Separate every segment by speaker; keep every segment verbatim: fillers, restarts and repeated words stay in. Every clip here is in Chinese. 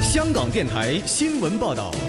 Speaker 1: 香港电台新闻报道。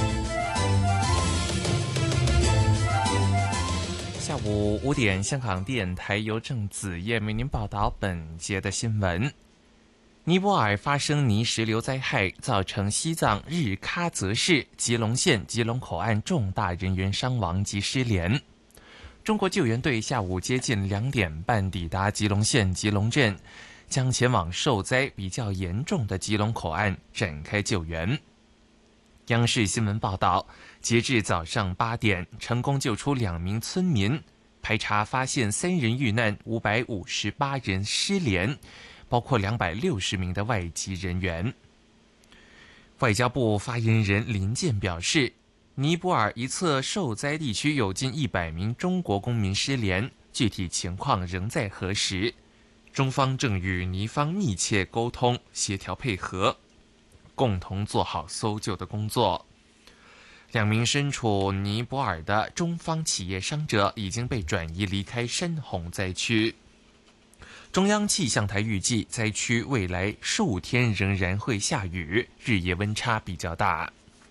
Speaker 2: 下午五点，香港电台由郑子燕为您报道本节的新闻。尼泊尔发生泥石流灾害，造成西藏日喀则市、吉隆县吉隆口岸重大人员伤亡及失联。中国救援队下午接近两点半抵达吉隆县吉隆镇，将前往受灾比较严重的吉隆口岸展开救援。央视新闻报道，截至早上八点，成功救出两名村民，排查发现三人遇难，五百五十八人失联，包括两百六十名的外籍人员。外交部发言人林健表示，尼泊尔一侧受灾地区有近一百名中国公民失联，具体情况仍在核实。中方正与尼方密切沟通、协调配合，共同做好搜救的工作。两名身处尼泊尔的中方企业伤者已经被转移离开山洪灾区。中央气象台预计，灾区未来数天仍然会下雨，日夜温差比较大。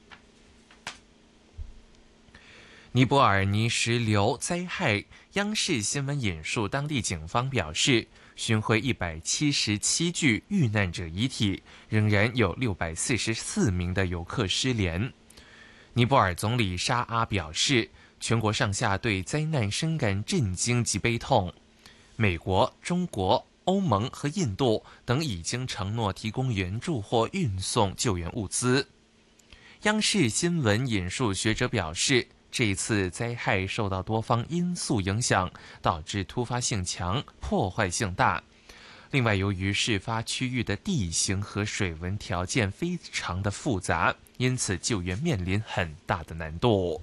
Speaker 2: 尼泊尔泥石流灾害，央视新闻引述当地警方表示，寻回一百七十七具遇难者遗体，仍然有六百四十四名的游客失联。尼泊尔总理沙阿表示，全国上下对灾难深感震惊及悲痛。美国、中国、欧盟和印度等已经承诺提供援助或运送救援物资。央视新闻引述学者表示，这一次灾害受到多方因素影响，导致突发性强、破坏性大。另外，由于事发区域的地形和水文条件非常的复杂，因此救援面临很大的难度。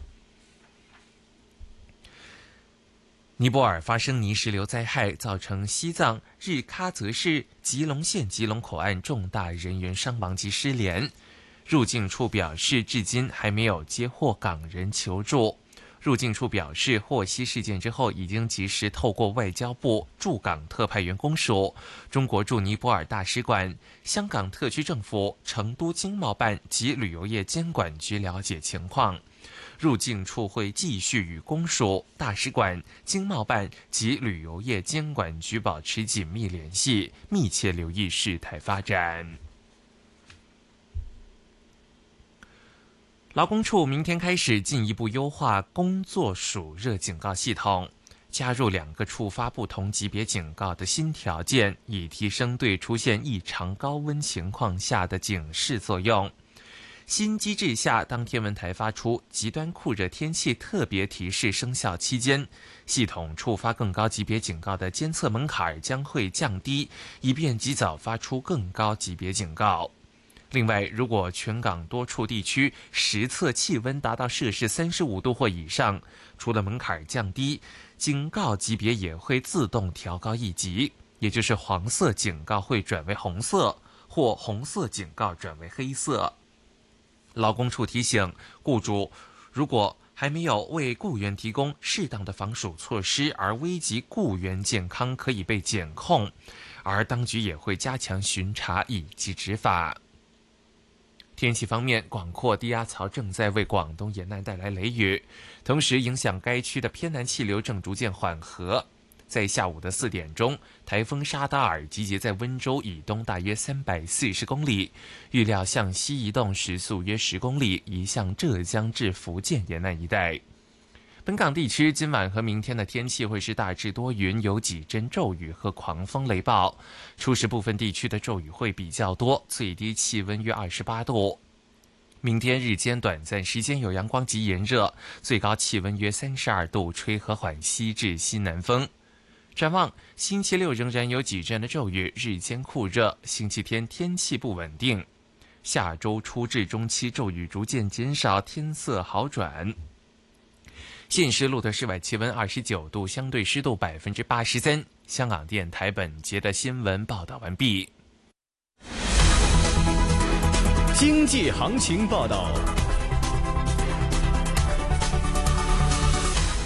Speaker 2: 尼泊尔发生泥石流灾害，造成西藏日喀则市、吉隆县吉隆口岸重大人员伤亡及失联。入境处表示，至今还没有接获港人求助。入境处表示，获悉事件之后，已经及时透过外交部驻港特派员公署、中国驻尼泊尔大使馆、香港特区政府、成都经贸办及旅游业监管局了解情况。入境处会继续与公署、大使馆、经贸办及旅游业监管局保持紧密联系，密切留意事态发展。劳工处明天开始进一步优化工作暑热警告系统，加入两个触发不同级别警告的新条件，以提升对出现异常高温情况下的警示作用。新机制下，当天文台发出极端酷热天气特别提示生效期间，系统触发更高级别警告的监测门槛将会降低，以便及早发出更高级别警告。另外，如果全港多处地区实测气温达到摄氏三十五度或以上，除了门槛降低，警告级别也会自动调高一级，也就是黄色警告会转为红色，或红色警告转为黑色。劳工处提醒，雇主如果还没有为雇员提供适当的防暑措施，而危及雇员健康，可以被检控，而当局也会加强巡查以及执法。天气方面，广阔低压槽正在为广东沿岸带来雷雨，同时影响该区的偏南气流正逐渐缓和。在下午的四点钟，台风沙达尔集结在温州以东大约三百四十公里，预料向西移动，时速约十公里，移向浙江至福建沿岸一带。本港地区今晚和明天的天气会是大致多云，有几阵骤雨和狂风雷暴。初时部分地区的骤雨会比较多，最低气温约二十八度。明天日间短暂时间有阳光及炎热，最高气温约三十二度，吹和缓西至西南风。展望星期六仍然有几阵的骤雨，日间酷热，星期天天气不稳定。下周初至中期骤雨逐渐减少，天色好转。现时录的室外气温二十九度，相对湿度百分之八十三。香港电台本节的新闻报道完毕。
Speaker 1: 经济行情报道。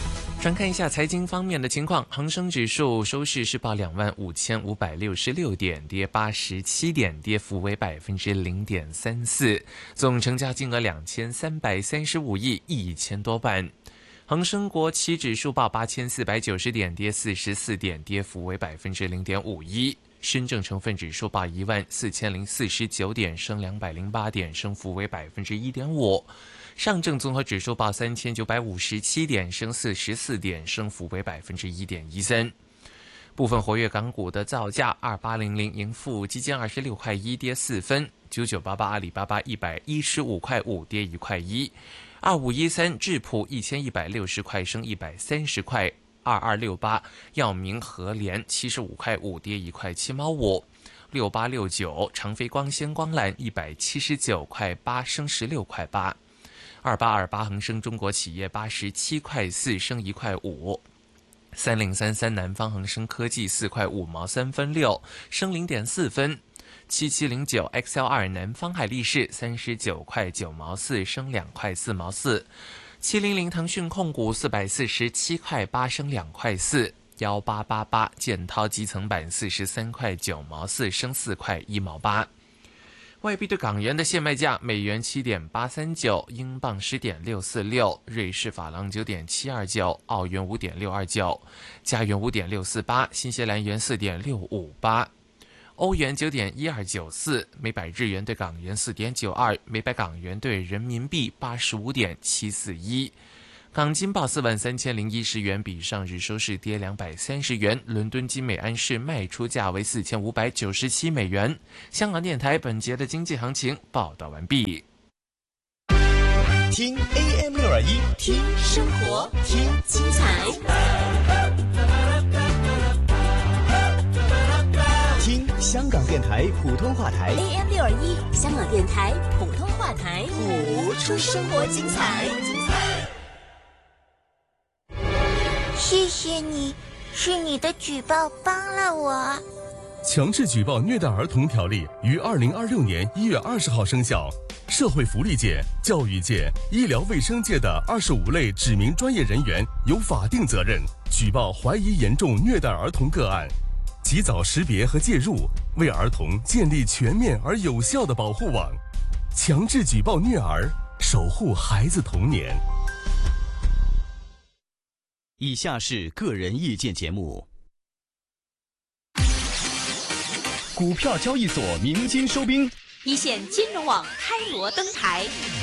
Speaker 2: 转看一下财经方面的情况，恒生指数收市是报两万五千五百六十六点，跌八十七点，跌幅为百分之零点三四，总成交金额两千三百三十五亿一千多万。恒生国企指数报八千四百九十点，跌四十四点，跌幅为百分之零点五一。深证成分指数报一万四千零四十九点，升两百零八点，升幅为百分之一点五。上证综合指数报三千九百五十七点，升四十四点，升幅为百分之一点一三。部分活跃港股的造价：二八零零盈富基金二十六块一，跌四分；九九八八阿里巴巴一百一十五块五，跌一块一；二五一三智普一千一百六十块，升一百三十块；二二六八药明和联七十五块五，跌一块七毛五；六八六九长飞光纤光缆一百七十九块八，升十六块八。二八二八恒生中国企业八十七块四，升一块五；三零三三南方恒生科技四块五毛三分六，升零点四分；七七零九 X L 二南方海力士三十九块九毛四，升两块四毛四；七零零腾讯控股四百四十七块八，升两块四；幺八八八建滔基层板四十三块九毛四，升四块一毛八。外币对港元的现卖价：美元七点八三九，英镑十点六四六，瑞士法郎九点七二九，澳元五点六二九，加元五点六四八，新西兰元四点六五八，欧元九点一二九四，每百日元对港元四点九二，每百港元对人民币八十五点七四一。港金报四万三千零一十元，比上日收市跌两百三十元。伦敦金每安士卖出价为四千五百九十七美元。香港电台本节的经济行情报道完毕。
Speaker 1: 听 A M 六二一，
Speaker 3: 听生活，听精彩，
Speaker 1: 听香港电台普通话台
Speaker 3: A M 六二一，香港电台普通话台，谱出生活精彩。
Speaker 4: 谢谢你，是你的举报帮了我。
Speaker 5: 强制举报虐待儿童条例于二零二六年一月二十号生效。社会福利界、教育界、医疗卫生界的二十五类指明专业人员有法定责任举报怀疑严重虐待儿童个案，及早识别和介入，为儿童建立全面而有效的保护网。强制举报虐儿，守护孩子童年。
Speaker 1: 以下是个人意见节目。股票交易所鸣金收兵，
Speaker 3: 一线金融网开锣登台，